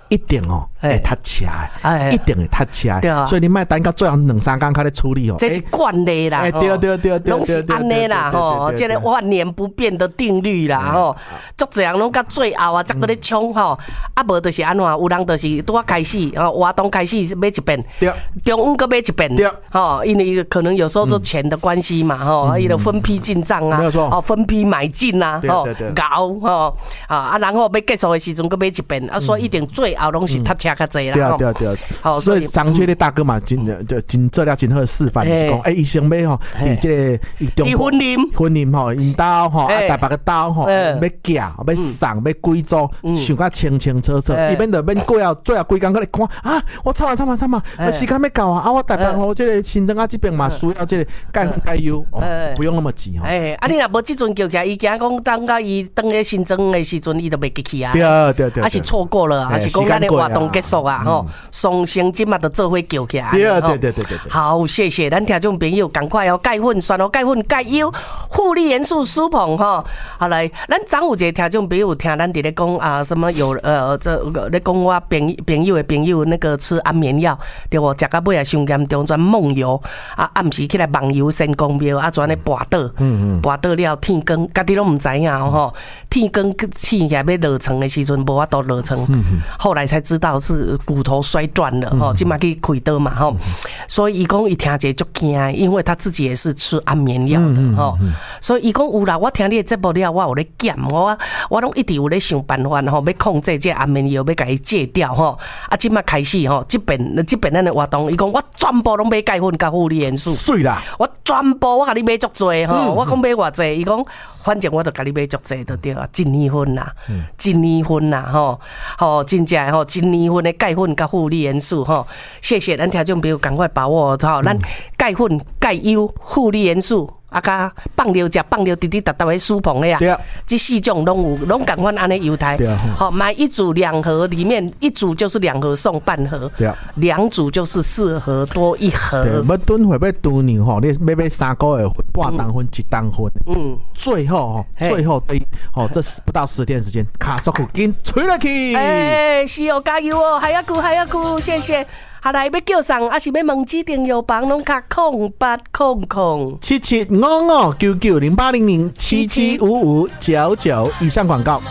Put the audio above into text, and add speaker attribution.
Speaker 1: 一定会塌车的，一定会塌车的，所以你莫等到最后2-3天才来处理
Speaker 2: 这是惯例啦，
Speaker 1: 对，
Speaker 2: 拢是安尼啦，这个万年不变的定律啦，足侪人拢到最后啊，才搁咧冲啊无就是安怎，有人就是拄啊开始活动开始买一遍，中午搁买一遍，因为可能有时候做钱的关系嘛，伊就分批进账啊，分批买进啊，熬然后要结束的时阵搁买一遍啊，所以一定最后拢是搭车较济啦。
Speaker 1: 对，所以上区的大哥嘛，真做了真好的示范，就是讲，医生要伫这个
Speaker 2: 中婚
Speaker 1: 姻因刀台北个刀要寄要送要贵州，想较清楚，伊免就免过最后规工搁来看啊，我惨啊，时间要到啊，我台北这个新增这边嘛需要这个钙分钙优，不用那么急
Speaker 2: 你若无即阵叫起来，伊惊讲等到伊登咧新增的时阵，伊就袂记去啊。
Speaker 1: 对，
Speaker 2: 还是错过了，还是讲咱的活动结束啊？双生即嘛就做伙叫起来。
Speaker 1: 对。
Speaker 2: 好，谢谢咱听众朋友，赶快钙粉选钙粉钙优护理元素舒捧好来，咱昨有一个听众朋友听咱伫咧讲啊，什么有这咧讲我朋友的朋友那个吃安眠药，对无？食到尾啊伤严重，转梦游啊，暗时起来梦游神公庙啊，转咧跋倒，跋倒了天光，家己拢唔知影天光起来要落床的时阵，无法度落床，后来才知道是骨头摔断了即嘛去开刀嘛所以伊讲伊听者足惊，因为他自己也是吃安眠药的所以伊讲有啦，我听你的节目了，我有咧减我拢一直有咧想办法要控制这安眠药，要甲伊戒掉即嘛开始即边咱的活动，伊讲我全部拢买钙粉甲护理元素，
Speaker 1: 水啦，
Speaker 2: 我全部我甲你买足多我讲买偌济，伊讲反正我就甲你买足济就对啊，1年份啦，1年份啦真正1年份的钙粉甲护理元素谢谢咱听众朋友，赶快把握咱钙粉钙优护理元素。甲放尿食放尿滴滴答答的舒捧的呀，这4种拢赶快安尼犹太，买1组2盒，里面1组就是2盒送半盒，2组就是4盒多1盒。
Speaker 1: 要炖会要炖牛你要买3个月半当分1当分，最后这不到10天时间，卡索苦紧吹落去。
Speaker 2: 是加油还要顾，谢谢。下来要叫上，还是要问指定药房，拢卡0800
Speaker 1: 7755990800775599以上广告。